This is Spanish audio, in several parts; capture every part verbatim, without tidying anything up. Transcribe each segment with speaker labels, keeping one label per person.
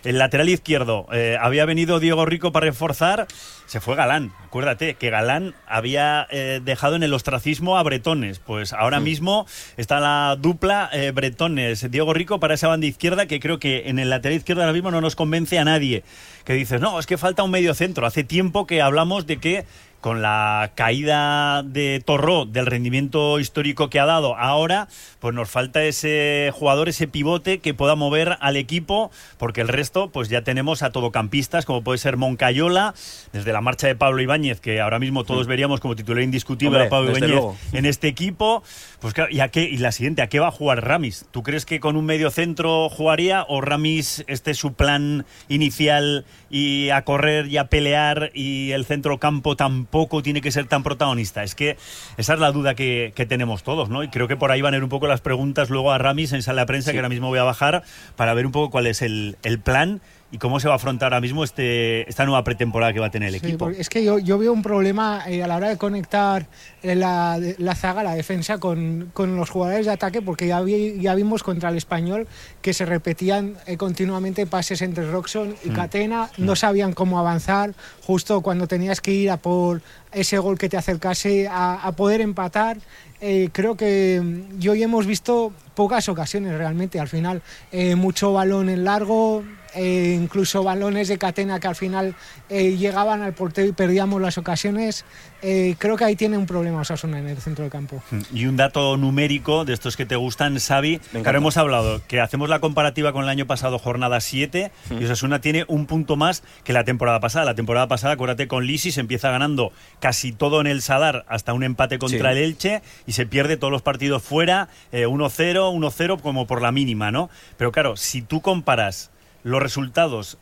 Speaker 1: El lateral izquierdo, eh, había venido Diego Rico para reforzar, se fue Galán. Acuérdate que Galán había eh, dejado en el ostracismo a Bretones. Pues ahora mm. mismo está la dupla eh, Bretones-Diego Rico para esa banda izquierda, que creo que en el lateral izquierdo ahora mismo no nos convence a nadie. Que dices, no, es que falta un medio centro. Hace tiempo que hablamos de que con la caída de Torró, del rendimiento histórico que ha dado ahora, pues nos falta ese jugador, ese pivote que pueda mover al equipo, porque el resto, pues ya tenemos a todocampistas, como puede ser Moncayola, desde la marcha de Pablo Ibáñez, que ahora mismo todos veríamos como titular indiscutible Hombre, a Pablo Ibáñez luego. en este equipo. Pues claro, ¿y, a qué, y la siguiente, ¿a qué va a jugar Ramis? ¿Tú crees que con un medio centro jugaría, o Ramis, este es su plan inicial, y a correr y a pelear, y el centrocampo tampoco poco tiene que ser tan protagonista? Es que esa es la duda que, que tenemos todos, ¿no? Y creo que por ahí van a ir un poco las preguntas luego a Ramis en sala de prensa, sí. que ahora mismo voy a bajar para ver un poco cuál es el, el plan y cómo se va a afrontar ahora mismo este, esta nueva pretemporada que va a tener el sí, equipo.
Speaker 2: Es que yo, yo veo un problema eh, a la hora de conectar la, la zaga, la defensa con, con los jugadores de ataque, porque ya, vi, ya vimos contra el Español que se repetían eh, continuamente pases entre Roxon y mm. Catena, mm. no sabían cómo avanzar, justo cuando tenías que ir a por ese gol que te acercase a, a poder empatar. Eh, creo que yo hoy hemos visto pocas ocasiones realmente, al final eh, mucho balón en largo, eh, incluso balones de Catena que al final eh, llegaban al portero y perdíamos las ocasiones. Eh, creo que ahí tiene un problema Osasuna en el centro del campo.
Speaker 1: Y un dato numérico de estos que te gustan, Xavi, claro, hemos hablado que hacemos la comparativa con el año pasado, jornada siete, mm. y Osasuna tiene un punto más que la temporada pasada. La temporada pasada, acuérdate, con Lisi se empieza ganando casi todo en el Sadar hasta un empate contra sí. el Elche, y se pierde todos los partidos fuera, eh, uno cero, uno cero como por la mínima, ¿no? Pero claro, si tú comparas los resultados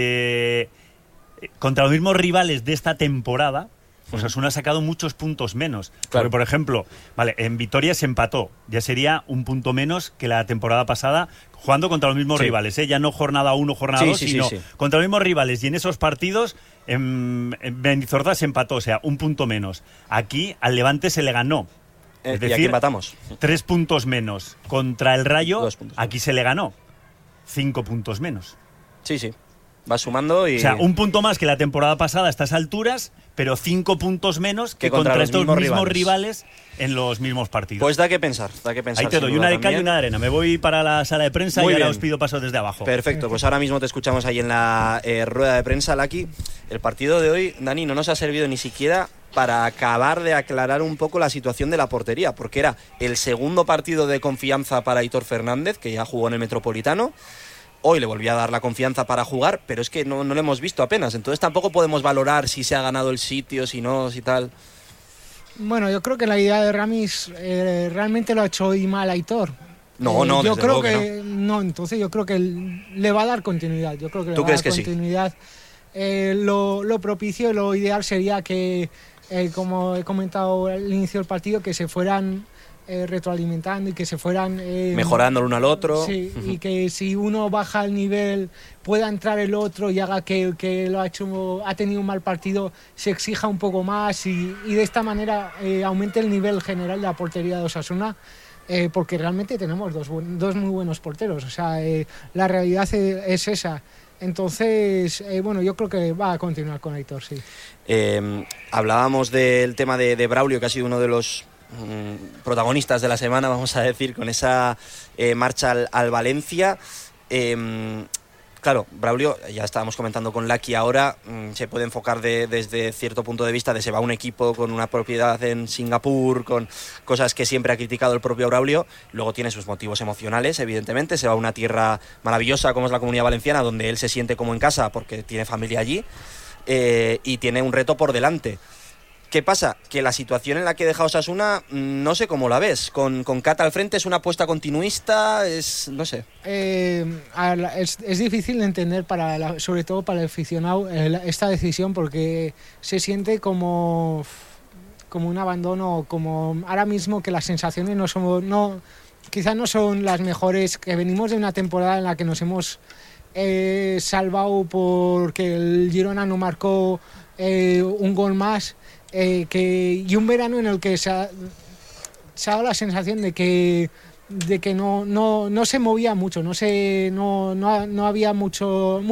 Speaker 1: de contra los mismos rivales de esta temporada, pues Osasuna ha sacado muchos puntos menos. Claro. Porque, por ejemplo, vale, en Vitoria se empató, ya sería un punto menos que la temporada pasada, jugando contra los mismos sí. rivales, ¿eh? Ya no jornada uno, jornada dos, sí, sí, sino sí, sí. contra los mismos rivales. Y en esos partidos, en, en Mendizorroza se empató, o sea, un punto menos. Aquí al Levante se le ganó.
Speaker 3: Eh,
Speaker 1: es decir,
Speaker 3: y aquí empatamos.
Speaker 1: Tres puntos menos. Contra el Rayo, aquí se le ganó. Cinco puntos menos.
Speaker 3: Sí, sí. Va sumando y...
Speaker 1: O sea, un punto más que la temporada pasada a estas alturas, pero cinco puntos menos que, que contra, contra estos mismos, mismos rivales. rivales en los mismos partidos.
Speaker 3: Pues da que pensar, da que pensar.
Speaker 1: Ahí te doy una de cal y una de arena. Me voy para la sala de prensa Muy y ahora bien. os pido paso desde abajo.
Speaker 3: Perfecto, pues ahora mismo te escuchamos ahí en la eh, rueda de prensa, Laki. El partido de hoy, Dani, no nos ha servido ni siquiera para acabar de aclarar un poco la situación de la portería, porque era el segundo partido de confianza para Aitor Fernández, que ya jugó en el Metropolitano. Hoy le volví a dar la confianza para jugar, pero es que no, no lo hemos visto apenas. Entonces tampoco podemos valorar si se ha ganado el sitio, si no, si tal.
Speaker 2: Bueno, yo creo que la idea de Ramis eh, realmente lo ha hecho hoy mal Aitor.
Speaker 3: No,
Speaker 2: eh,
Speaker 3: no,
Speaker 2: yo
Speaker 3: desde
Speaker 2: creo
Speaker 3: luego
Speaker 2: que,
Speaker 3: que no.
Speaker 2: no. Entonces yo creo que le va a dar continuidad. Yo creo que le
Speaker 3: ¿Tú
Speaker 2: va a
Speaker 3: crees
Speaker 2: dar
Speaker 3: que
Speaker 2: continuidad.
Speaker 3: Sí?
Speaker 2: Eh, lo, lo propicio y lo ideal sería que, eh, como he comentado al inicio del partido, que se fueran Eh, retroalimentando y que se fueran eh,
Speaker 3: mejorando el uno al otro,
Speaker 2: sí, uh-huh. y que si uno baja el nivel pueda entrar el otro y haga que, que lo ha hecho ha tenido un mal partido, se exija un poco más y, y de esta manera eh, aumente el nivel general de la portería de Osasuna, eh, porque realmente tenemos dos, dos muy buenos porteros, o sea, eh, la realidad es esa. Entonces, eh, bueno, yo creo que va a continuar con Aitor, sí.
Speaker 3: Eh, hablábamos del tema de, de Braulio, que ha sido uno de los protagonistas de la semana, vamos a decir, con esa eh, marcha al, al Valencia. Eh, claro, Braulio, ya estábamos comentando con Laki ahora, mmm, se puede enfocar de, desde cierto punto de vista de se va un equipo con una propiedad en Singapur, con cosas que siempre ha criticado el propio Braulio. Luego tiene sus motivos emocionales, evidentemente, se va a una tierra maravillosa como es la Comunidad Valenciana, donde él se siente como en casa porque tiene familia allí, eh, y tiene un reto por delante. ¿Qué pasa? Que la situación en la que deja Osasuna, no sé cómo la ves. Con, con Cata al frente, ¿es una apuesta continuista? Es, no sé.
Speaker 2: Eh, es, es difícil de entender, para la, sobre todo para el aficionado, esta decisión, porque se siente como, como un abandono, como ahora mismo que las sensaciones no son, no, quizás no son las mejores, que venimos de una temporada en la que nos hemos eh, salvado porque el Girona no marcó eh, un gol más. Eh, que, y un verano en el que se ha, se ha dado la sensación de que, de que no, no, no se movía mucho, no, se, no, no, no había mucho...